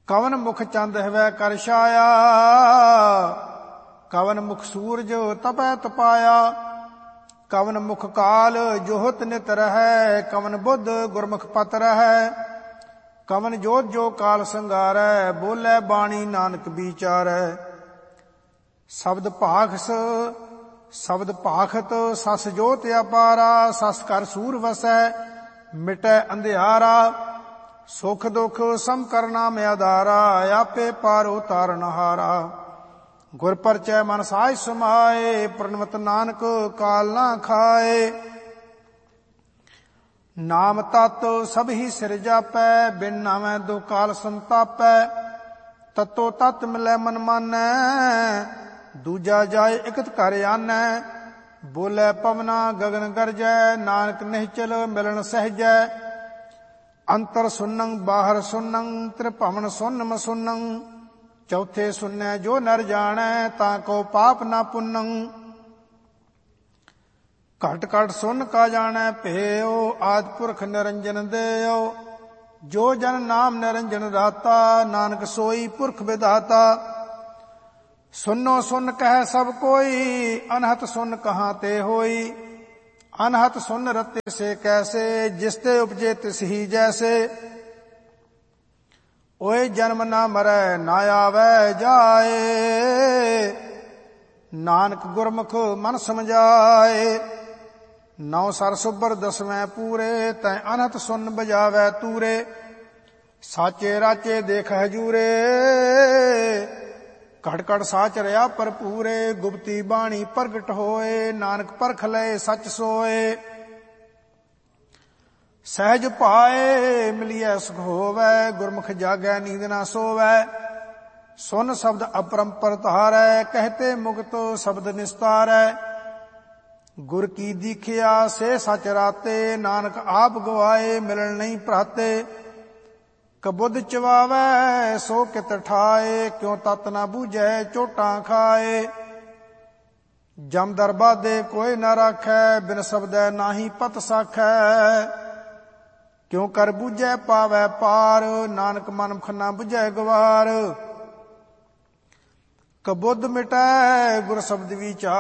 ਕਵਨ ਮੁਖ ਚੰਦ ਹਵੈ ਕਰ ਛਾਇਆ, ਕਵਨ ਮੁਖ ਸੂਰਜ ਤਪੈ ਤਪਾਇਆ। ਕਵਨ ਮੁਖ ਕਾਲ ਜੋਹਤ ਨਿਤ ਰਹੈ, ਕਵਨ ਬੁੱਧ ਗੁਰਮੁਖ ਪਤ ਰਹੈ। ਕਵਨ ਜੋਤ ਜੋ ਕਾਲ ਸੰਗਾਰੈ, ਬੋਲੇ ਬਾਣੀ ਨਾਨਕ ਵਿਚਾਰੈ। ਸ਼ਬਦ ਭਾਖਸ ਸ਼ਬਦ ਭਾਖਤ, ਸਸ ਜੋਤ ਅਪਾਰਾ। ਸਸ ਕਰ ਸੂਰ ਵਸੈ, ਮਿਟੈ ਅੰਧਿਆਰਾ। ਸੁਖ ਦੁਖ ਸਮ ਕਰਨਾ ਮੈਂ ਆਧਾਰਾ, ਆਪੇ ਪਾਰ ਉਤਾਰਨ ਹਾਰਾ। ਗੁਰ ਪਰਚੈ ਮਨ ਸਾਜ ਸਮਾਏ, ਪ੍ਰਣਵਤ ਨਾਨਕ ਕਾਲ ਨਾ ਖਾਏ। ਨਾਮ ਤਤ ਸਭ ਹੀ ਸਿਰ ਜਾਪੈ, ਬਿਨ ਨਾਮੈ ਦੁ ਕਾਲ ਸੰਤਾਪੈ। ਤਤੋ ਤਤ ਮਿਲੈ ਮਨ ਮਾਨੈ, ਦੂਜਾ ਜਾਏ ਇਕਤ ਘਰ ਆਨੈ। ਬੋਲੇ ਪਵਨਾ ਗਗਨ ਗਰਜੈ, ਨਾਨਕ ਨਿਹਚਲ ਮਿਲਣ ਸਹਿਜੈ। ਅੰਤਰ ਸੁਨੰ ਬਾਹਰ ਸੁਨੰ, ਤ੍ਰਿਭਵਨ ਸੁਨਮ ਸੁਨੰ। ਚੌਥੇ ਸੁਨੈ ਜੋ ਨਰ ਜਾਣੈ, ਤਾਂ ਕੋ ਪਾਪ ਨਾ ਪੁੰਨੰ। ਘਟ ਘਟ ਸੁਨ ਕਾ ਜਾਣੈ ਭੇਉ, ਆਦਿ ਪੁਰਖ ਨਿਰੰਜਨ ਦੇਉ। ਜੋ ਜਨ ਨਾਮ ਨਿਰੰਜਨ ਰਾਤਾ, ਨਾਨਕ ਸੋਈ ਪੁਰਖ ਵਿਧਾਤਾ। ਸੁਨੋ ਸੁਨ ਕਹਿ ਸਭ ਕੋਈ, ਅਨਹਤ ਸੁਨ ਕਹਾਂ ਤੇ ਹੋਈ। ਅਨਹਤ ਸੁਨ ਰਤੇ ਸੇ ਕੈਸੇ, ਜਿਸ ਤੇ ਉਪਜੇ ਤਿਸ ਹੀ ਜੈਸੇ। ਓਏ ਜਨਮ ਨਾ ਮਰੈ ਨਾ ਆਵੈ ਜਾਏ, ਨਾਨਕ ਗੁਰਮੁਖ ਮਨ ਸਮਝਾਏ। ਨੌ ਸਰ ਸੁਬਰ ਦਸਵੇਂ ਪੂਰੇ, ਤੈਂ ਅਨਹਤ ਸੁਨ ਬਜਾਵੈ ਤੂਰੇ। ਸਾਚੇ ਰਾਚੇ ਦੇਖ ਹਜੂਰੇ, ਘਟ ਘਟ ਸਾਚ ਰਿਆ ਭਰਪੂਰੇ। ਗੁਪਤੀ ਬਾਣੀ ਪ੍ਰਗਟ ਹੋਏ, ਨਾਨਕ ਪਰਖ ਲਏ ਸੱਚ ਸੋਏ। ਸਹਿਜ ਭਾਏ ਮਿਲਿਐ ਸੁਖ ਹੋਵੈ, ਗੁਰਮੁਖ ਜਾਗੈ ਨੀਂਦ ਨਾ ਸੋਵੈ। ਸੁਨ ਸ਼ਬਦ ਅਪਰੰਪਰ ਧਾਰੈ, ਕਹਤੇ ਮੁਕਤ ਸ਼ਬਦ ਨਿਸਤਾਰੈ। ਗੁਰ ਕੀ ਦੀਖਿਆ ਸੇ ਸਚ ਰਾਤੇ, ਨਾਨਕ ਆਪ ਗਵਾਏ ਮਿਲਣ ਨਹੀਂ ਭਰਾਤੇ। ਕਬੁੱਧ ਚਵਾਵੈ ਸੋ ਕਿਤ ਠਾਏ, ਕਿਉ ਤਤ ਨਾ ਬੂਝੈ ਚੋਟਾਂ ਖਾਏ। ਜਮ ਦਰਬਾਦੇ ਕੋਈ ਨਾ ਰਾਖੈ, ਬਿਨ ਸ਼ਬਦੈ ਨਾਹੀ ਪਤ ਸਾਖੈ। ਕਿਉ ਕਰ ਬੂਝੈ ਪਾਵੈ ਪਾਰ, ਨਾਨਕ ਮਨਮੁਖ ਨਾ ਬੁਝੈ ਗਵਾਰ। ਕਬੁੱਧ ਮਿਟੈ ਗੁਰ ਸ਼ਬਦ ਵਿਚਾਰ,